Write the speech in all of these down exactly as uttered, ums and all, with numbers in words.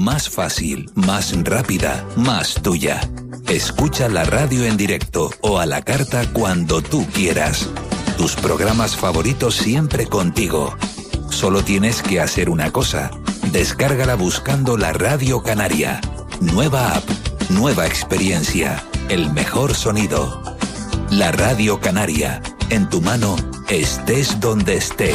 más fácil, más rápida, más tuya. Escucha la radio en directo o a la carta cuando tú quieras. Tus programas favoritos siempre contigo. Solo tienes que hacer una cosa. Descárgala buscando La Radio Canaria. Nueva app, nueva experiencia, el mejor sonido. La Radio Canaria. En tu mano, estés donde estés.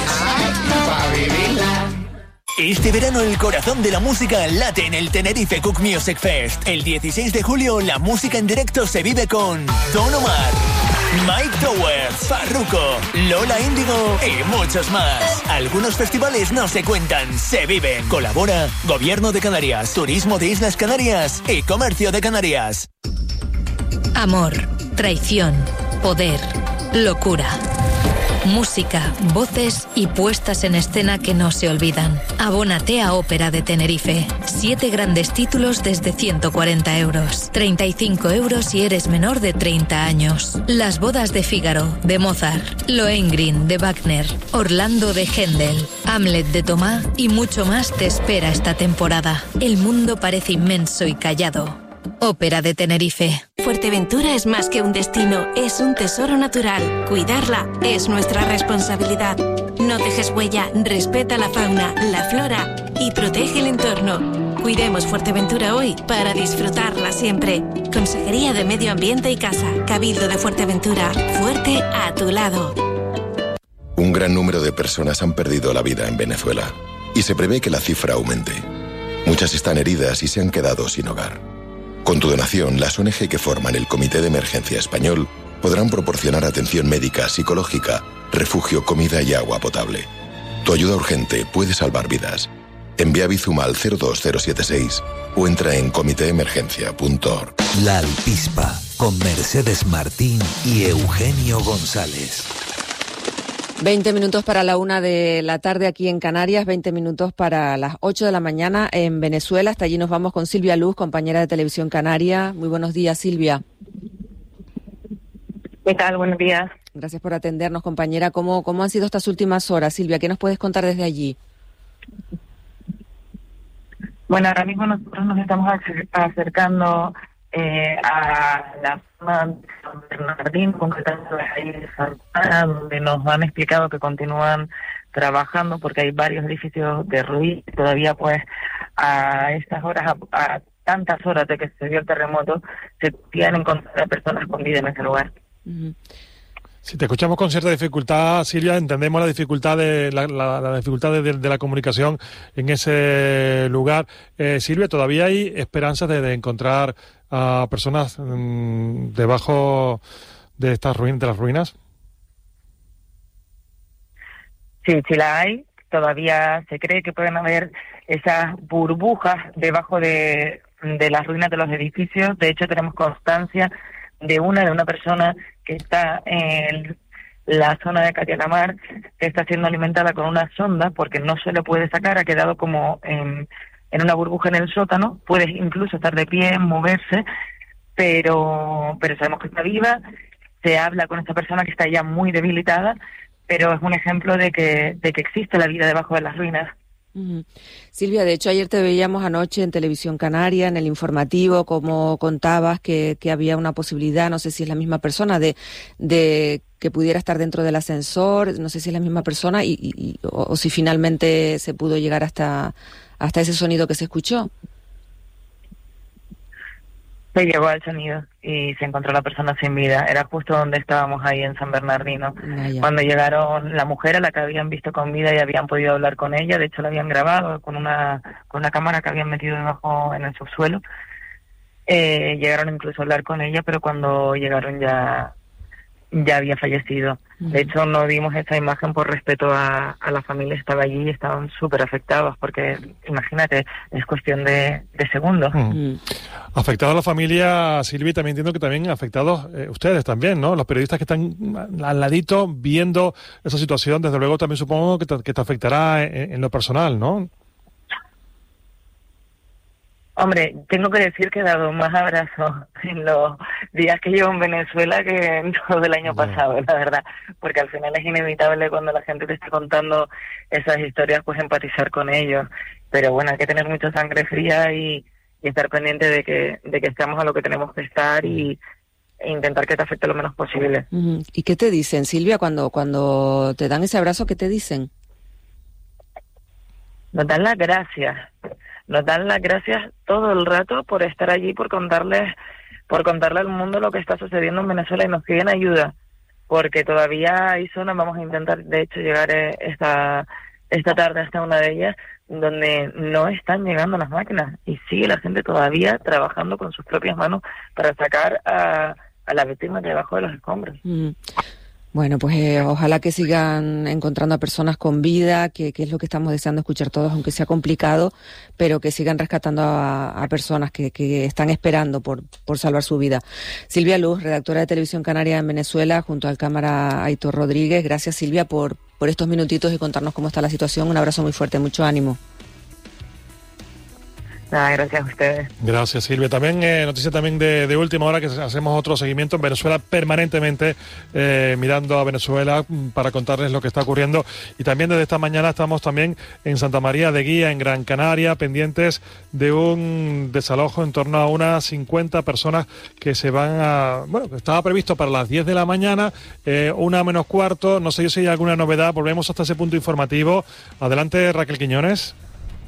Este verano el corazón de la música late en el Tenerife Cook Music Fest. El dieciséis de julio la música en directo se vive con Don Omar, Mike Towers, Farruko, Lola Índigo y muchos más. Algunos festivales no se cuentan, se viven. Colabora Gobierno de Canarias, Turismo de Islas Canarias y Comercio de Canarias. Amor, traición, poder, locura. Música, voces y puestas en escena que no se olvidan. Abónate a Ópera de Tenerife. Siete grandes títulos desde ciento cuarenta euros. treinta y cinco euros si eres menor de treinta años. Las bodas de Fígaro, de Mozart. Lohengrin, de Wagner. Orlando, de Händel. Hamlet, de Tomá y mucho más te espera esta temporada. El mundo parece inmenso y callado. Ópera de Tenerife. Fuerteventura es más que un destino, es un tesoro natural. Cuidarla es nuestra responsabilidad. No dejes huella, respeta la fauna, la flora y protege el entorno. Cuidemos Fuerteventura hoy para disfrutarla siempre. Consejería de Medio Ambiente y Casa, Cabildo de Fuerteventura. Fuerte a tu lado. Un gran número de personas han perdido la vida en Venezuela y se prevé que la cifra aumente. Muchas están heridas y se han quedado sin hogar. Con tu donación, las O N G que forman el Comité de Emergencia Español podrán proporcionar atención médica, psicológica, refugio, comida y agua potable. Tu ayuda urgente puede salvar vidas. Envía Bizum al cero dos cero siete seis o entra en comité emergencia punto org. La Alpispa, con Mercedes Martín y Eugenio González. veinte minutos para la una de la tarde aquí en Canarias, veinte minutos para las ocho de la mañana en Venezuela. Hasta allí nos vamos con Silvia Luz, compañera de Televisión Canaria. Muy buenos días, Silvia. ¿Qué tal? Buenos días. Gracias por atendernos, compañera. ¿Cómo, cómo han sido estas últimas horas, Silvia? ¿Qué nos puedes contar desde allí? Bueno, ahora mismo nosotros nos estamos acercando eh, a la zona de San Bernardino, concretamente ahí de Santana, donde nos han explicado que continúan trabajando porque hay varios edificios derruidos y todavía pues a estas horas, a, a tantas horas de que se dio el terremoto, se tienen encontrar a personas con vida en ese lugar. Uh-huh. Si te escuchamos con cierta dificultad, Silvia, entendemos la dificultad de la, la, la dificultad de, de la comunicación en ese lugar. Eh, Silvia, ¿todavía hay esperanzas de, de encontrar a personas mmm, debajo de estas ruinas, de las ruinas? Sí, sí la hay. Todavía se cree que pueden haber esas burbujas debajo de, de las ruinas de los edificios. De hecho, tenemos constancia de una de una persona que está en la zona de Catiacamar, que está siendo alimentada con una sonda porque no se le puede sacar, ha quedado como en, en una burbuja en el sótano, puede incluso estar de pie, moverse, pero pero sabemos que está viva. Se habla con esta persona que está ya muy debilitada, pero es un ejemplo de que de que existe la vida debajo de las ruinas. Uh-huh. Silvia, de hecho ayer te veíamos anoche en Televisión Canaria, en el informativo, como contabas que, que había una posibilidad, no sé si es la misma persona, de, de que pudiera estar dentro del ascensor, no sé si es la misma persona y, y, y o, o si finalmente se pudo llegar hasta, hasta ese sonido que se escuchó. Se llegó al sonido y se encontró la persona sin vida. Era justo donde estábamos ahí en San Bernardino. Vaya. Cuando llegaron la mujer a la que habían visto con vida y habían podido hablar con ella, de hecho la habían grabado con una con una cámara que habían metido debajo en el subsuelo. Eh, llegaron incluso a hablar con ella, pero cuando llegaron ya ya había fallecido. Uh-huh. De hecho, no dimos esa imagen por respeto a, a la familia que estaba allí y estaban súper afectados, porque imagínate, es cuestión de, de segundos. Uh-huh. Afectada a la familia, Silvia, también entiendo que también afectados eh, ustedes también, ¿no? Los periodistas que están al ladito viendo esa situación, desde luego también supongo que te, que te afectará en, en lo personal, ¿no? Hombre, tengo que decir que he dado más abrazos en los días que llevo en Venezuela que en todo el año pasado, la verdad, porque al final es inevitable cuando la gente te está contando esas historias, pues empatizar con ellos. pero bueno, hay que tener mucha sangre fría y, y estar pendiente de que de que estemos a lo que tenemos que estar y e intentar que te afecte lo menos posible. ¿Y qué te dicen, Silvia, cuando cuando te dan ese abrazo? ¿Qué te dicen? Nos dan las gracias, nos dan las gracias todo el rato por estar allí, por contarles, por contarle al mundo lo que está sucediendo en Venezuela, y nos piden ayuda, porque todavía hay zonas, vamos a intentar de hecho llegar esta esta tarde hasta una de ellas, donde no están llegando las máquinas y sigue la gente todavía trabajando con sus propias manos para sacar a, a las víctimas debajo de los escombros. Mm. Bueno, pues eh, ojalá que sigan encontrando a personas con vida, que, que es lo que estamos deseando escuchar todos, aunque sea complicado, pero que sigan rescatando a, a personas que, que están esperando por, por salvar su vida. Silvia Luz, redactora de Televisión Canaria en Venezuela, junto al cámara Aitor Rodríguez. Gracias, Silvia, por, por estos minutitos y contarnos cómo está la situación. Un abrazo muy fuerte, mucho ánimo. Nada, gracias a ustedes. Gracias, Silvia. También eh, noticia también de, de última hora, que hacemos otro seguimiento en Venezuela permanentemente, eh, mirando a Venezuela para contarles lo que está ocurriendo. Y también desde esta mañana estamos también en Santa María de Guía, en Gran Canaria, pendientes de un desalojo en torno a unas cincuenta personas que se van a... Bueno, estaba previsto para las diez de la mañana, eh, una menos cuarto. No sé yo si hay alguna novedad. Volvemos hasta ese punto informativo. Adelante, Raquel Quiñones.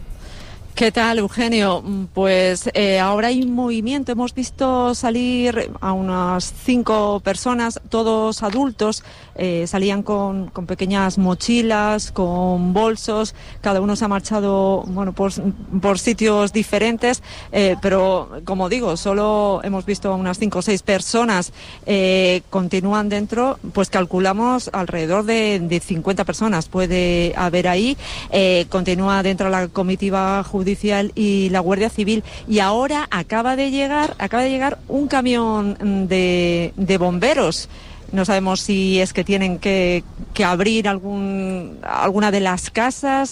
¿Qué tal, Eugenio? Pues eh, ahora hay movimiento. Hemos visto salir a unas cinco personas, todos adultos. Eh, salían con, con pequeñas mochilas, con bolsos. Cada uno se ha marchado, bueno, por, por sitios diferentes. Eh, pero, como digo, solo hemos visto a unas cinco o seis personas. Eh, continúan dentro, pues calculamos alrededor de, de cincuenta personas puede haber ahí. Eh, continúa dentro la comitiva judicial y la Guardia Civil, y ahora acaba de llegar acaba de llegar un camión de, de bomberos. No sabemos si es que tienen que, que abrir algún, alguna de las casas.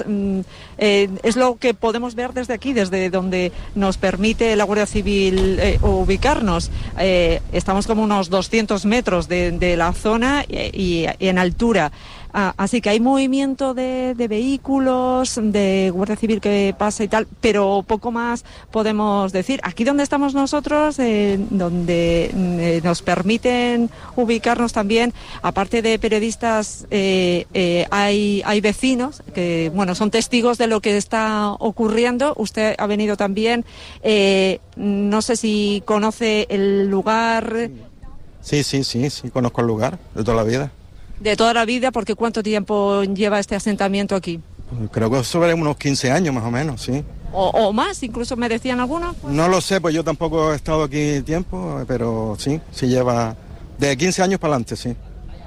Eh, es lo que podemos ver desde aquí, desde donde nos permite la Guardia Civil eh, ubicarnos. Eh, estamos como unos doscientos metros de, de la zona y, y en altura. Ah, así que hay movimiento de, de vehículos, de Guardia Civil que pasa y tal, pero poco más podemos decir. Aquí donde estamos nosotros, eh, donde eh, nos permiten ubicarnos también, aparte de periodistas, eh, eh, hay, hay vecinos que, bueno, son testigos de lo que está ocurriendo. Usted ha venido también, eh, no sé si conoce el lugar. Sí, sí, sí, sí, conozco el lugar de toda la vida. De toda la vida, porque ¿cuánto tiempo lleva este asentamiento aquí? Creo que sobre unos quince años más o menos, sí. O, o más, incluso me decían algunos. Pues. No lo sé, pues yo tampoco he estado aquí tiempo, pero sí, sí lleva de quince años para adelante, sí.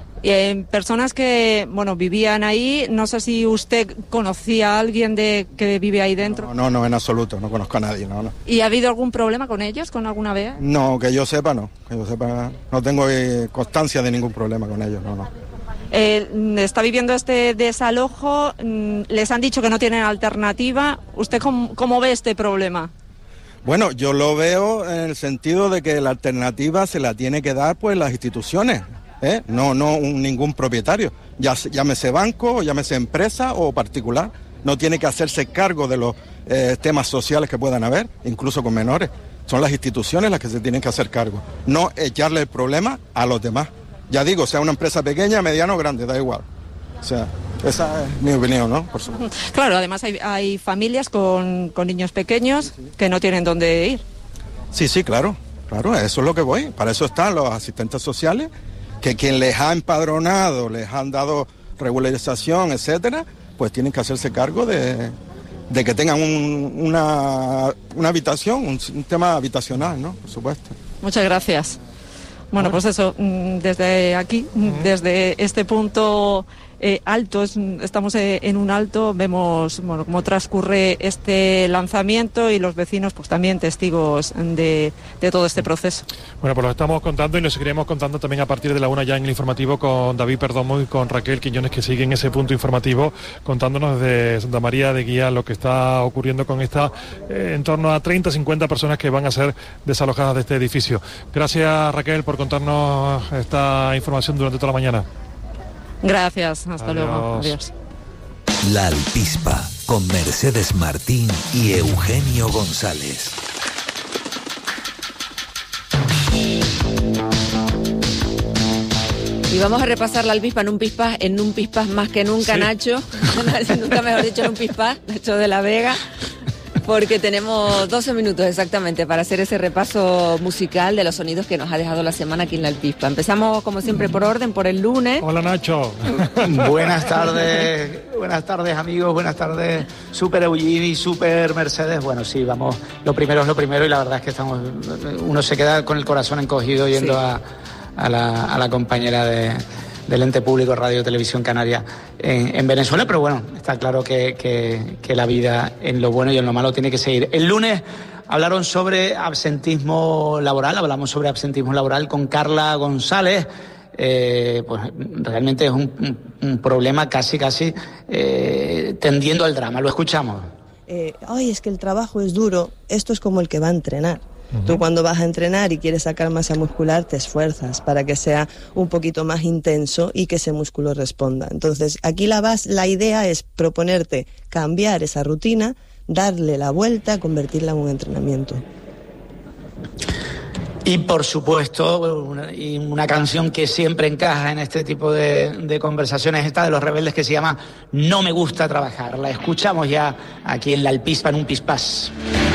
Eh, personas que, bueno, vivían ahí, no sé si usted conocía a alguien de que vive ahí dentro. No, no, no, en absoluto, no conozco a nadie, no, no. ¿Y ha habido algún problema con ellos, con alguna vez? No, que yo sepa, no, que yo sepa, no tengo eh, constancia de ningún problema con ellos, no, no. Eh, está viviendo este desalojo, les han dicho que no tienen alternativa. ¿Usted cómo, cómo ve este problema? Bueno, yo lo veo en el sentido de que la alternativa se la tiene que dar pues las instituciones, ¿eh? no, no un, ningún propietario, ya llámese banco, llámese empresa o particular, no tiene que hacerse cargo de los eh, temas sociales que puedan haber, incluso con menores. Son las instituciones las que se tienen que hacer cargo, no echarle el problema a los demás. Ya digo, sea una empresa pequeña, mediana o grande, da igual. O sea, esa es mi opinión, ¿no? Por supuesto. Claro, además hay, hay familias con, con niños pequeños que no tienen dónde ir. Sí, sí, claro, claro, eso es lo que voy. Para eso están los asistentes sociales, que quien les ha empadronado, les han dado regularización, etcétera, pues tienen que hacerse cargo de, de que tengan un, una, una habitación, un, un tema habitacional, ¿no? Por supuesto. Muchas gracias. Bueno, pues eso, desde aquí, desde este punto eh, alto, es, estamos en un alto, vemos bueno cómo transcurre este lanzamiento y los vecinos pues también testigos de, de todo este proceso. Bueno, pues lo estamos contando y lo seguiremos contando también a partir de la una ya en el informativo con David Perdomo y con Raquel Quiñones, que siguen ese punto informativo contándonos desde Santa María de Guía lo que está ocurriendo con esta eh, en torno a treinta, cincuenta personas que van a ser desalojadas de este edificio. Gracias, Raquel, por contarnos esta información durante toda la mañana. Gracias, hasta Adiós. luego. Adiós. La Alpispa, con Mercedes Martín y Eugenio González. Y vamos a repasar la Alpispa en un pispás, en un pispás más que nunca, sí. Nacho. Nunca mejor dicho, en un pispás, Nacho de la Vega. Porque tenemos doce minutos exactamente para hacer ese repaso musical de los sonidos que nos ha dejado la semana aquí en la Alpispa. Empezamos, como siempre, por orden, por el lunes. Hola, Nacho. Buenas tardes, buenas tardes, amigos, buenas tardes, Super Eugeni, Super Mercedes. Bueno, sí, vamos, lo primero es lo primero y la verdad es que estamos, uno se queda con el corazón encogido yendo sí. a, a, la, a la compañera de... del ente público Radio Televisión Canaria en, en Venezuela, pero bueno, está claro que, que, que la vida en lo bueno y en lo malo tiene que seguir. El lunes hablaron sobre absentismo laboral, hablamos sobre absentismo laboral con Carla González. Eh, pues realmente es un, un, un problema casi, casi eh, tendiendo al drama. Lo escuchamos. Eh, Ay, es que el trabajo es duro. Esto es como el que va a entrenar. Tú cuando vas a entrenar y quieres sacar masa muscular te esfuerzas para que sea un poquito más intenso y que ese músculo responda. Entonces aquí la, base, la idea es proponerte cambiar esa rutina, darle la vuelta, convertirla en un entrenamiento. Y por supuesto, una, y una canción que siempre encaja en este tipo de, de conversaciones, esta de Los Rebeldes, que se llama No me gusta trabajar. La escuchamos ya aquí en la Alpispa en un pispás.